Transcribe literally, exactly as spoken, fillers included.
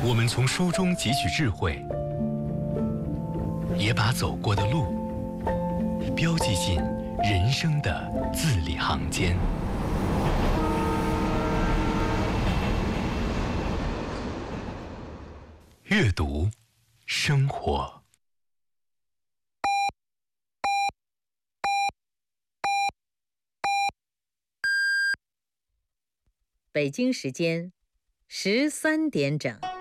我们从书中汲取智慧，也把走过的路标记进人生的字里行间。阅读，生活。 北京时间十三点整。